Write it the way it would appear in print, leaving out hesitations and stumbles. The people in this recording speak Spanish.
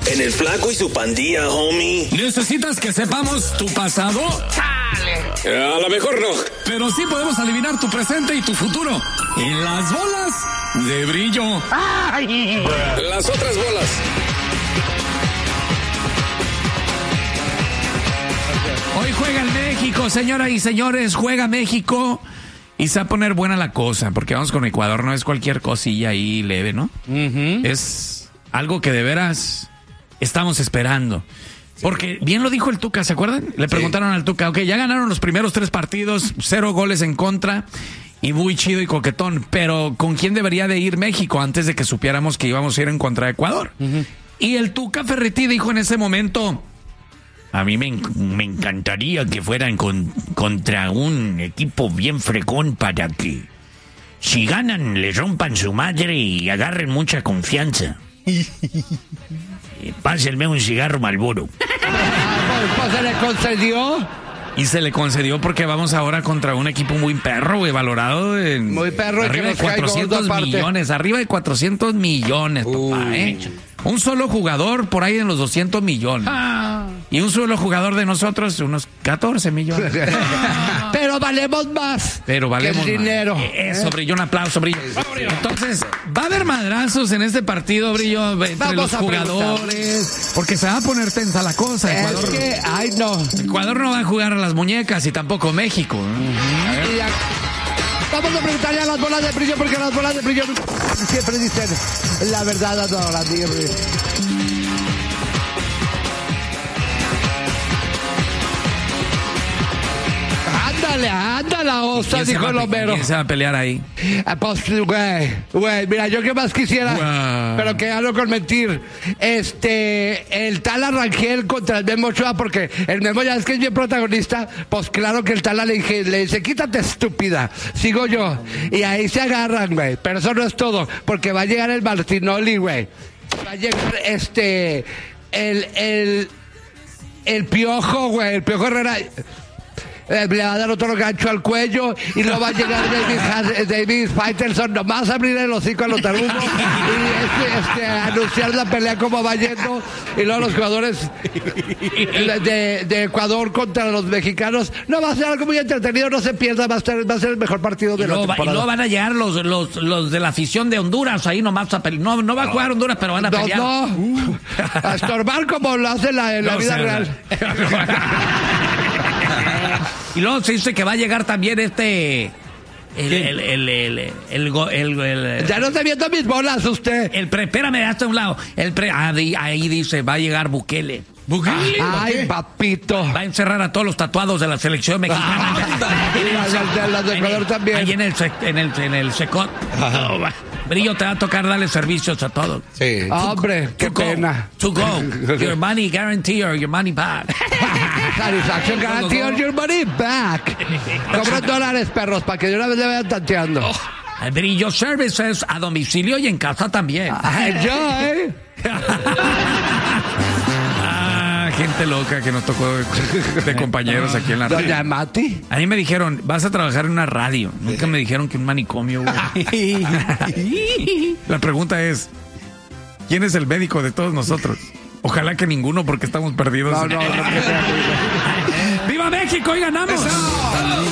En el Flaco y su pandilla, homie. ¿Necesitas que sepamos tu pasado? A lo mejor no. Pero sí podemos adivinar tu presente y tu futuro. En las bolas de brillo. Las otras bolas. Hoy juega el México, señoras y señores, juega México. Y se va a poner buena la cosa, porque vamos con Ecuador, no es cualquier cosilla ahí leve, ¿no? Es algo que de veras estamos esperando. Porque bien lo dijo el Tuca, ¿se acuerdan? Le preguntaron al Tuca, ok, ya ganaron los primeros 3 partidos, 0 goles en contra, y muy chido y coquetón, pero ¿con quién debería de ir México antes de que supiéramos que íbamos a ir en contra de Ecuador? Y el Tuca Ferretti dijo en ese momento, a mí me encantaría que fueran contra un equipo bien fregón para que si ganan le rompan su madre y agarren mucha confianza. Pásenme un cigarro Marlboro. Pues se le concedió. Y se le concedió porque vamos ahora contra un equipo muy perro, güey, valorado en muy perro, arriba de 400 millones, arriba de 400 millones, papá, Un solo jugador por ahí en los 200 millones. Y un solo jugador de nosotros, unos 14 millones. Pero valemos más. Pero valemos que el dinero. Eso, Brillo, un aplauso, Brillo. Entonces, va a haber madrazos en este partido, Brillo, entre vamos los jugadores. Preguntar. Porque se va a poner tensa la cosa. Ecuador, Ecuador no va a jugar a las muñecas y tampoco México. Vamos a preguntarle a las bolas de brillo, porque las bolas de brillo siempre dicen la verdad a todas las días. Ándale, osa, dijo el Homero. ¿Quién se va a pelear ahí? Pues, güey, mira, yo que más quisiera, pero que hablo con mentir. El tal Arrangel contra el Memo Ochoa, porque el Memo ya es que es bien protagonista, pues claro que el tal le dice, quítate estúpida, sigo yo. Y ahí se agarran, güey, pero eso no es todo, porque va a llegar el Martinoli, güey. Va a llegar el Piojo, güey, el Piojo Herrera. Le va a dar otro gancho al cuello y luego va a llegar David Faitelson nomás a abrir el hocico a los tarugos y anunciar la pelea como va yendo, y luego los jugadores de Ecuador contra los mexicanos. No, va a ser algo muy entretenido, no se pierda, va a ser el mejor partido de la temporada. Y luego van a llegar los de la afición de Honduras ahí nomás a pelear. No va a jugar Honduras, pero van a pelear. A estorbar como lo hace en la vida real. Y luego se dice que va a llegar también ya no está viendo mis bolas usted. Espérame, hasta un lado. Ahí dice, va a llegar Bukele. ¿Bukele? Ay, papito. Va a encerrar a todos los tatuados de la selección mexicana. Las de Ecuador también. Ahí en el Secot. Brillo, te va a tocar darle servicios a todos. Sí. Hombre, qué pena. To go. Your money guarantee or your money back. Satisfaction guarantee or your money back. Compren dólares, perros, para que de una vez le vayan tanteando. Brillo Services a domicilio y en casa también. Gente loca que nos tocó de compañeros aquí en la radio. Doña Mati. A mí me dijeron, vas a trabajar en una radio. Nunca me dijeron que un manicomio, güey. La pregunta es, ¿quién es el médico de todos nosotros? Ojalá que ninguno, porque estamos perdidos. No. ¡Viva México y ganamos!